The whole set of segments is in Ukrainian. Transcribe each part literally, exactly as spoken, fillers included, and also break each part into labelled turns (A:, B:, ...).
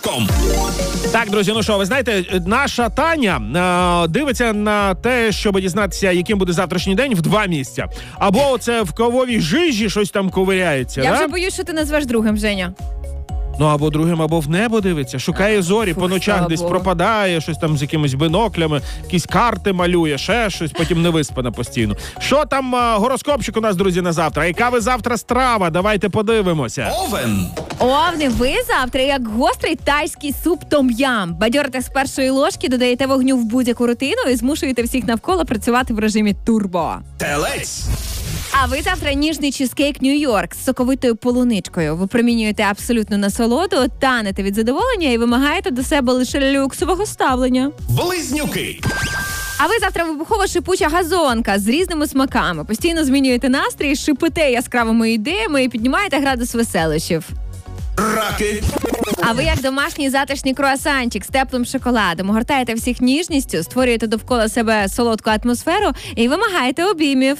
A: ком.
B: Так, друзі, ну що, ви знаєте, наша Таня е, дивиться на те, щоб дізнатися, яким буде завтрашній день в два місця. Або оце в кавовій жижі щось там ковиряється.
C: Я
B: да?
C: вже боюсь, що ти назвеш другим, Женя.
B: Ну, або другим, або в небо дивиться, шукає зорі,
C: Фух,
B: по ночах
C: слава
B: десь
C: Богу.
B: пропадає, щось там з якимись биноклями, якісь карти малює, ще щось, потім не виспана постійно. Що там а, гороскопчик у нас, друзі, на завтра? Яка ви завтра страва? Давайте подивимося.
A: Овен.
C: Овни, ви завтра як гострий тайський суп том-ям. Бадьорите з першої ложки, додаєте вогню в будь-яку рутину і змушуєте всіх навколо працювати в режимі турбо.
A: Телець.
C: А ви завтра ніжний чизкейк Нью-Йорк з соковитою полуничкою. Ви промінюєте абсолютну насолоду, танете від задоволення і вимагаєте до себе лише люксового ставлення.
A: Близнюки.
C: А ви завтра вибухова шипуча газонка з різними смаками. Постійно змінюєте настрій, шипите яскравими ідеями і піднімаєте градус веселощів.
A: Раки.
C: А ви як домашній затишний круасанчик з теплим шоколадом. Огортаєте всіх ніжністю, створюєте довкола себе солодку атмосферу і вимагаєте обіймів.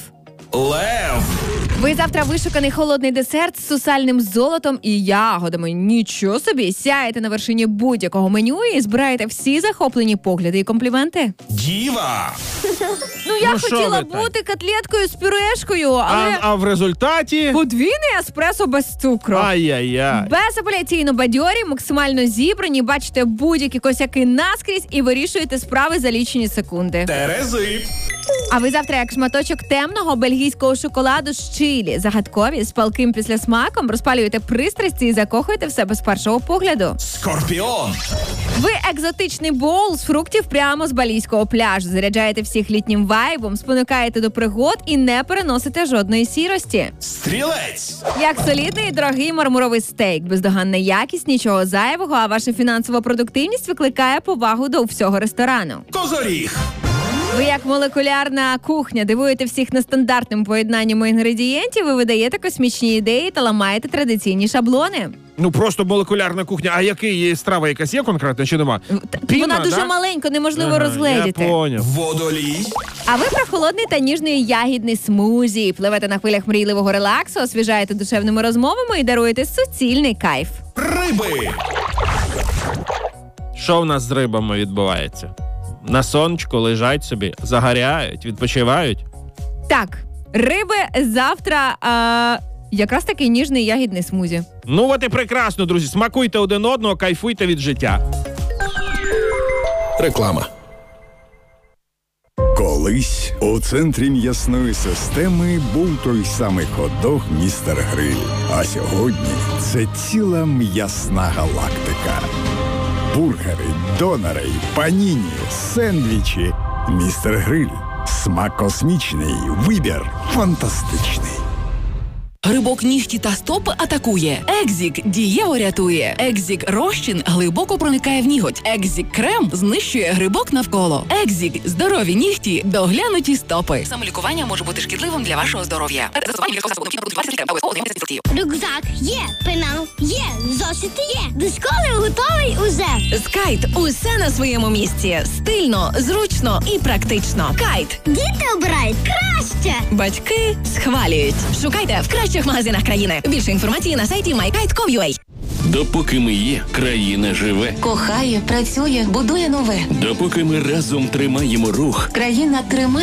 A: Лев.
C: Ви завтра вишуканий холодний десерт з сусальним золотом і ягодами. Нічого собі, сяєте на вершині будь-якого меню і збираєте всі захоплені погляди і компліменти.
A: Діва.
C: Ну, я
B: Ну, що
C: хотіла
B: ви так?
C: бути котлеткою з пюрешкою,
B: А,
C: але
B: а в результаті...
C: подвійний еспресо без цукру.
B: Ай-яй-яй.
C: Безапеляційно бадьорі, максимально зібрані, бачите будь-які косяки наскрізь і вирішуєте справи за лічені секунди.
A: Терези.
C: А ви завтра як шматочок темного бельгійського шоколаду з чилі, загадкові, з палким післясмаком, розпалюєте пристрасті і закохуєте в себе з першого погляду.
A: Скорпіон.
C: Ви екзотичний боул з фруктів прямо з балійського пляжу, заряджаєте всіх літнім вайбом, спонукаєте до пригод і не переносите жодної сірості.
A: Стрілець.
C: Як солідний і дорогий мармуровий стейк, бездоганна якість, нічого зайвого, а ваша фінансова продуктивність викликає повагу до всього ресторану.
A: Козоріг.
C: Ви як молекулярна кухня дивуєте всіх нестандартним поєднанням інгредієнтів, ви видаєте космічні ідеї та ламаєте традиційні шаблони.
B: Ну, просто молекулярна кухня. А який є страва якась є конкретна чи нема? Піна,
C: Вона дуже
B: да?
C: маленька, неможливо
B: Ага,
C: розгледіти.
B: Я поняв.
A: Водолій.
C: А ви прохолодний та ніжний ягідний смузі. Пливете на хвилях мрійливого релаксу, освіжаєте душевними розмовами і даруєте суцільний кайф.
A: Риби.
B: Що в нас з рибами відбувається? На сонечку лежать собі, загоряють, відпочивають.
C: Так, риби завтра а, якраз такий ніжний ягідний смузі.
B: Ну от і прекрасно, друзі. Смакуйте один одного, кайфуйте від життя.
A: Реклама.
D: Колись у центрі м'ясної системи був той самий хот-дог «Містер Гриль». А сьогодні це ціла м'ясна галактика. Бургери, донори, паніні, сендвічі. «Містер Гриль». Смак космічний, вибір фантастичний.
E: Грибок нігті та стопи атакує. Екзік дієво рятує. Екзік розчин глибоко проникає в ніготь. Екзік крем знищує грибок навколо. Екзік здорові нігті, доглянуті стопи. Самолікування може бути шкідливим для вашого здоров'я.
F: Рюкзак є, пенал є, зошити є. До школи готовий уже.
E: З Кайт усе на своєму місці. Стильно, зручно і практично. Кайт.
F: Діти обирають краще.
E: Батьки схвалюють. Шукайте в кращих магазинах країни. Більше інформації на сайті май кайт крапка ком крапка ю а.
G: Допоки ми є, країна живе.
H: Кохає, працює, будує нове.
G: Допоки ми разом тримаємо рух,
H: Країна тримає.